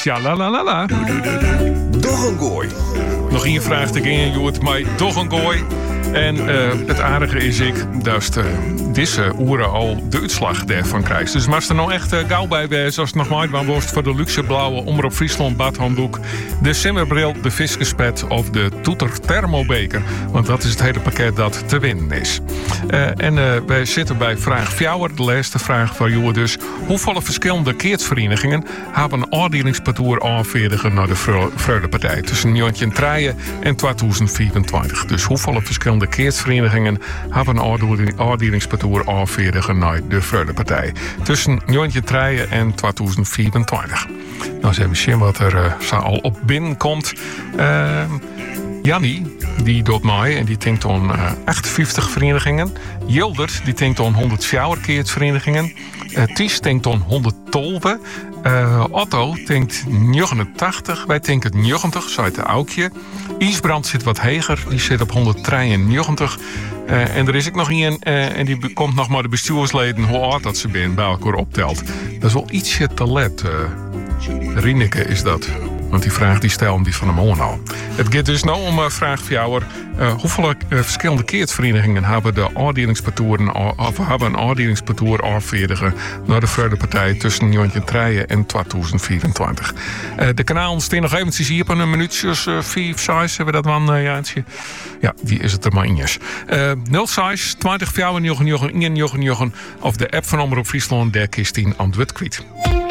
Ja, la la la la. Doch een gooi. Nog één vraag te gaan, Joert, maar toch een gooi. En het aardige is dat deze oeren al de uitslag daarvan krijgt. Dus maar er nou echt gauw bij wezen als het nog maar van worst voor de luxe blauwe Omroep Friesland badhanddoek, de simmerbril, de viskenspet of de toeter thermobeker. Want dat is het hele pakket dat te winnen is. Wij zitten bij vraag 4, de laatste vraag van Joert dus. Hoeveel verschillende keertsverenigingen hebben een afdelingsparcours aanvaardigen naar de Freudepartij tussen 1903 en 2024? Dus hoeveel verschillende keertsverenigingen hebben een afdelingsparcours aanvaardigen naar de Freudepartij tussen 1903 en 2024? Nou, eens even zien wat er al op binnenkomt. Jannie, die doet mij en die denkt aan 58 verenigingen. Jildert, die denkt aan 100 keertsverenigingen. Ties denkt aan 112. Otto denkt 89. Wij denken 90, zei de Aukje. Isbrand zit wat heger, die zit op 193. En er is ook nog een en die komt nog maar de bestuursleden hoe oud dat ze bij elkaar optelt. Dat is wel ietsje te let. Rieneke is dat. Want die vraag die stelt die van hem al. Het gaat dus nou om vraag voor jou. Hoeveel verschillende keertsverenigingen hebben de afdelingsparcours afvaardigen naar de Freudepartij tussen 1903 en 2024? De kanalen staan nog eventjes hier op een minuutjes 5, 6. Hebben we dat dan, Jaantje? Ja, die is het er maar in. 06 20 4 of de app van Omroep Friesland, daar kist in antwoord kwijt.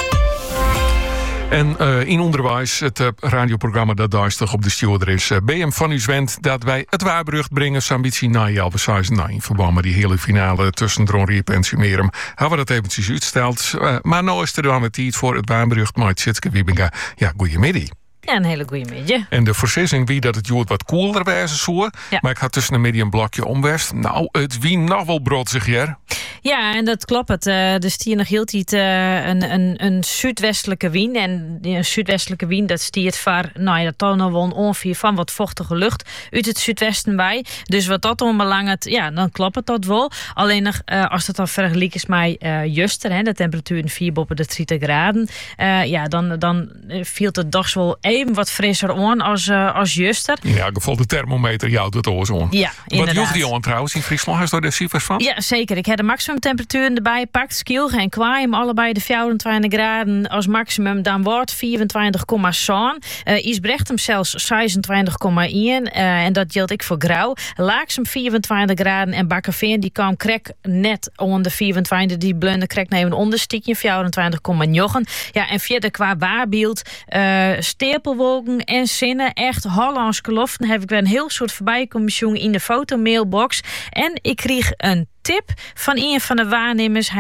En in onderwijs, het radioprogramma dat duistig op de stuurder is. BM van u wend dat wij het waarbrug brengen. Ambitie naar Jalbe 6 in verband met die hele finale tussen Dronriep en Sumerum. Hebben we dat eventjes uitgesteld. Maar nou is er dan met tijd voor het waarbrug met Tjitske Wiebinga. Ja, goeiemiddag. Ja, een hele goede middag. En de voorzissing wie dat het Jood wat koeler wezen zou. Ja. Maar ik had tussen een midden een blokje omwest. Nou, het wie nog wel brodzig, hier. Ja, en dat klopt. Er stier nog heel tijd een zuidwestelijke wind. En een zuidwestelijke wind, dat stiert voor, nou ja, dat toch nog wel ongeveer van wat vochtige lucht uit het zuidwesten bij. Dus wat dat onbelangrijk, ja, dan klopt het dat wel. Alleen nog, als het dan vergelijkt is met juster, de temperatuur in 4 boven de 30 graden. Ja, dan viel het toch wel even wat frisser aan als juster. Ja, geval de thermometer jou doet het aan. Ja, inderdaad. Wat joeg die aan trouwens in Friesland? Is daar de cijfers van? Ja, zeker. Ik heb de maximumtemperatuur erbij gepakt. Skielge en Kwaai, allebei de 24 graden als maximum. Dan wordt 24,7. Isbrechtsem zelfs 26,1. En dat geldt ik voor Grauw. Laaksem 24 graden en Bakkerveen die kwam krek net onder de 24. Die blunde krek nemen onderstikje 24,9. Ja, en verder qua waarbeeld stapelwolken en zinnen. Echt Hollandse loften. Heb ik weer een heel soort voorbijkommissie in de fotomailbox. En ik kreeg een tip van een van de waarnemers.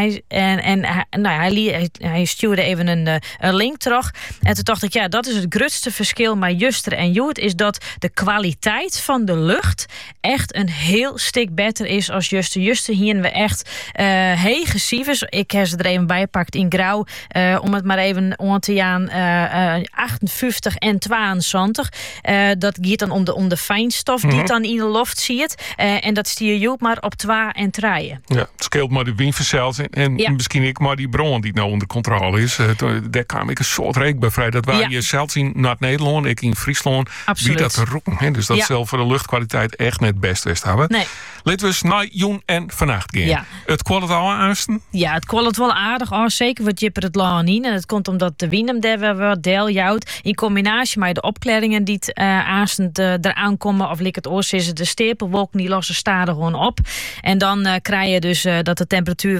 Hij stuurde even een link terug. En toen dacht ik, ja, dat is het grootste verschil met Juster en Joet, is dat de kwaliteit van de lucht echt een heel stuk beter is als Juster. Juster hier we echt hege cijfers. Ik heb ze er even bijgepakt in Grauw. Om het maar even aan te gaan. 58 en 72. Dat gaat dan om de fijnstof die dan in de lucht ziet. En dat stier Joet maar op 2 en 3. Ja, het scheelt maar de windverzels en misschien ik maar die bron die nou onder controle is. Daar kwam ik een soort reek bij vrij. Dat waren je zelfs in Noord-Nederland, ik in Friesland. Absoluut. Wie dat te roepen. Dus dat zal voor de luchtkwaliteit echt net best west hebben. Nee. Laten we eens naar Joen en vannacht gaan. Ja. Het kwam het al aansten? Ja, het kwam het wel aardig aan. Zeker wat jipper het lang in. En dat komt omdat de wind hem daar wel deeljouwt. In combinatie met de opklaringen die het aanstend eraan komen. Of lik het oors is de stapelwolken die lossen stadig gewoon op. En dan krijg je dus dat de temperatuur